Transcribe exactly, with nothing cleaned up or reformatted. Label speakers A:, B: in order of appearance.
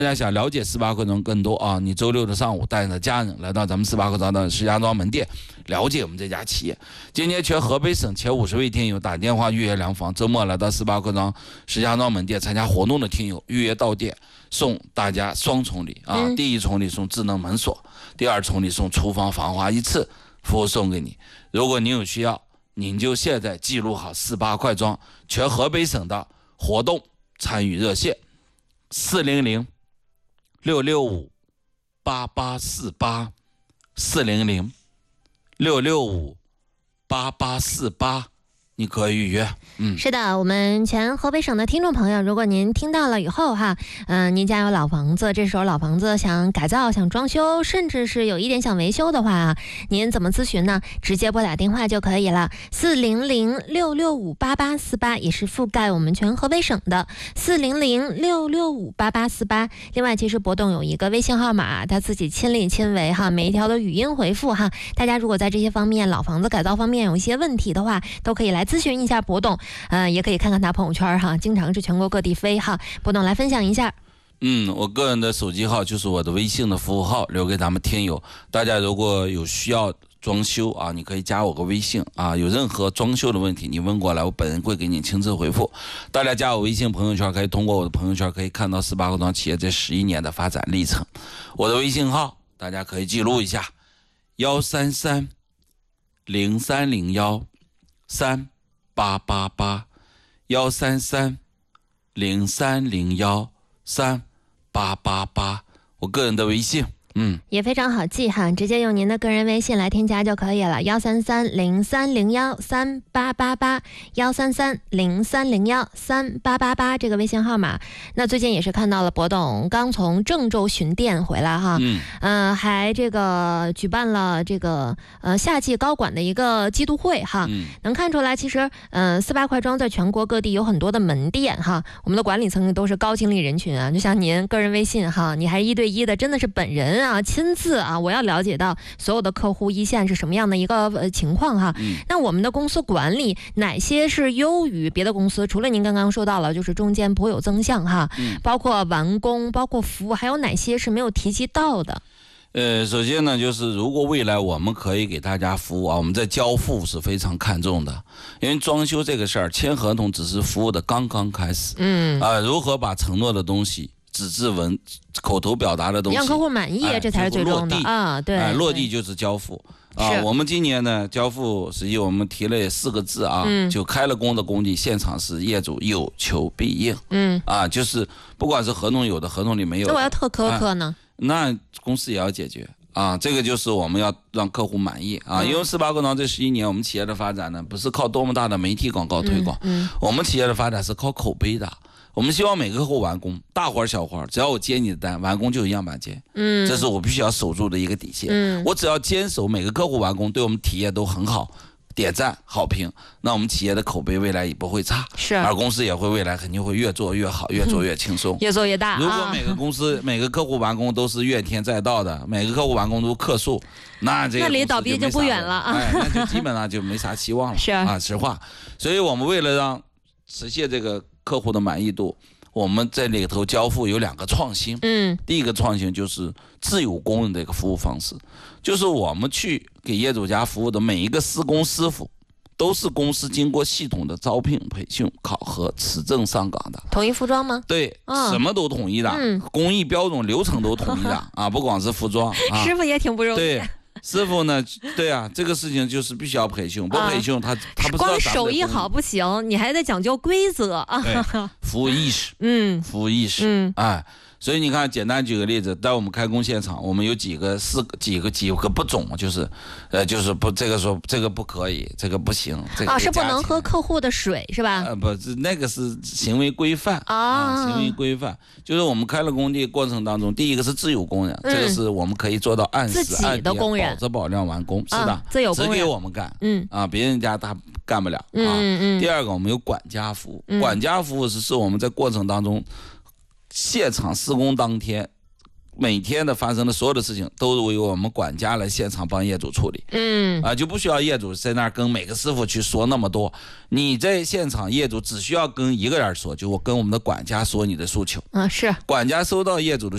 A: 大家想了解四八快装更多啊，你周六的上午带着家人来到咱们四八快装的石家庄门店，了解我们这家企业。今天全河北省前五十位听友打电话预约量房，周末来到四八快装石家庄门店参加活动的听友预约到店，送大家双重礼啊！嗯、第一重礼送智能门锁，第二重礼送厨房防滑一次服务送给你。如果您有需要，您就现在记录好四八快装全河北省的活动参与热线：四零零六六五八八四八，四零零六六五八八四八，你可以预约。嗯，
B: 是的，我们全河北省的听众朋友，如果您听到了以后哈，嗯、呃，您家有老房子，这时候老房子想改造、想装修，甚至是有一点想维修的话啊，您怎么咨询呢？直接拨打电话就可以了，四零零六六五八八四八，也是覆盖我们全河北省的四零零六六五八八四八。另外，其实博董有一个微信号码，他自己亲力亲为哈，每一条的语音回复哈。大家如果在这些方面老房子改造方面有一些问题的话，都可以来咨询一下博董。呃，也可以看看他朋友圈哈，经常是全国各地飞哈。博董来分享一下。
A: 嗯，我个人的手机号就是我的微信的服务号，留给咱们听友。大家如果有需要装修啊，你可以加我个微信啊，有任何装修的问题你问过来，我本人会给你亲自回复。大家加我微信朋友圈，可以通过我的朋友圈可以看到四八快装企业这十一年的发展历程。我的微信号大家可以记录一下：幺三三零三零幺三八八八，幺三三零三零幺三八八八，我个人的微信。嗯，
B: 也非常好记哈，直接用您的个人微信来添加就可以了，幺三三零三零幺三八八八，幺三三零三零幺三八八八这个微信号码。那最近也是看到了博董刚从郑州巡店回来哈，嗯，呃，还这个举办了这个呃夏季高管的一个季度会哈，嗯、能看出来其实呃四八快装在全国各地有很多的门店哈，我们的管理层都是高精力人群啊，就像您个人微信哈，你还一对一的，真的是本人啊，亲自啊，我要了解到所有的客户一线是什么样的一个呃情况哈。嗯、那我们的公司管理哪些是优于别的公司？除了您刚刚说到了，就是中间不会有增项哈，嗯、包括完工、包括服务，还有哪些是没有提及到的？
A: 呃，首先呢，就是如果未来我们可以给大家服务啊，我们在交付是非常看重的，因为装修这个事儿，签合同只是服务的刚刚开始。嗯，啊、呃，如何把承诺的东西，纸质文口头表达的东西
B: 让客户满意、哎、这才是最重的啊！对、哎，
A: 落地就是交付啊。我们今年呢，交付实际我们提了四个字啊，嗯、就开了工的工地现场是业主有求必应。嗯，啊，就是不管是合同有的，合同里没有的，
B: 那我要特苛刻呢、
A: 哎，那公司也要解决。啊，这个就是我们要让客户满意啊！因为四八快装这十一年，我们企业的发展呢，不是靠多么大的媒体广告推广，嗯嗯、我们企业的发展是靠口碑的。我们希望每个客户完工，大活小活，只要我接你的单，完工就一样板接。嗯，这是我必须要守住的一个底线。嗯，我只要坚守每个客户完工，对我们企业都很好。点赞好评，那我们企业的口碑未来也不会差，是，而公司也会未来肯定会越做越好，越做越轻松，
B: 越做越大。
A: 如果每个公司、啊、每个客户完工都是怨天载道的，每个客户完工都客诉，那这个
B: 那离倒闭就不远了啊，
A: 哎，那就基本上就没啥希望了，是啊，实话。所以我们为了让实现这个客户的满意度，我们在里头交付有两个创新，嗯，第一个创新就是自有工人的一个服务方式，就是我们去给业主家服务的每一个施工师傅，都是公司经过系统的招聘、培训、考核、持证上岗的。
B: 统一服装吗？
A: 对，哦、什么都统一的，嗯、工艺标准、流程都统一的啊，不光是服装。啊、
B: 师傅也挺不容易。
A: 对。师傅呢？对啊，这个事情就是必须要培训，不培训他、啊、他不知道。
B: 光手艺好不行，你还得讲究规则啊。
A: 服务意识，嗯，服务意识，嗯，哎，所以你看，简单举个例子，在我们开工现场，我们有几个四个几个几个不种，就是，呃，就是不这个说这个不可以，这个不行，这个
B: 啊是不能喝客户的水是吧？
A: 呃，不是那个是行为规范啊、啊，行为规范就是我们开了工地过程当中，第一个是自有工人，嗯、这个是我们可以做到按时按点保质保量完工，是的，啊、
B: 自有工人
A: 只给我们干，嗯啊，别人家他干不了啊。嗯嗯。第二个，我们有管家服务，嗯、管家服务是是我们在过程当中。现场施工当天，每天的发生的所有的事情，都是由我们管家来现场帮业主处理。嗯，啊，就不需要业主在那儿跟每个师傅去说那么多。你在现场，业主只需要跟一个人说，就我跟我们的管家说你的诉求。啊，是。管家收到业主的